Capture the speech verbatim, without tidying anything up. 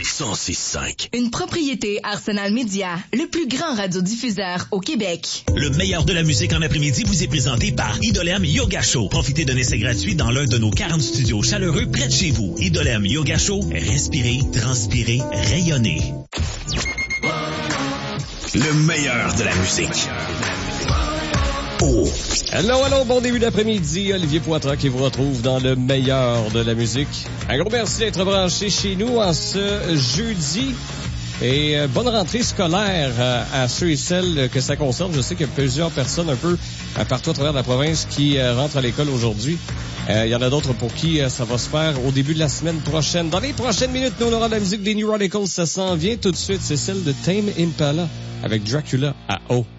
cent six cinq. Une propriété Arsenal Média, le plus grand radiodiffuseur au Québec. Le meilleur de la musique en après-midi vous est présenté par Idolem Yoga Show. Profitez d'un essai gratuit dans l'un de nos quarante studios chaleureux près de chez vous. Idolem Yoga Show, respirez, transpirez, rayonnez. Le meilleur de la musique. Oh. Allô, allô, bon début d'après-midi. Olivier Poitras qui vous retrouve dans le meilleur de la musique. Un gros merci d'être branché chez nous en ce jeudi. Et euh, bonne rentrée scolaire euh, à ceux et celles que ça concerne. Je sais qu'il y a plusieurs personnes un peu euh, partout à travers la province qui euh, rentrent à l'école aujourd'hui. Euh, il y en a d'autres pour qui euh, ça va se faire au début de la semaine prochaine. Dans les prochaines minutes, nous on aura de la musique des New Radicals. Ça s'en vient tout de suite. C'est celle de Tame Impala avec Dracula à O.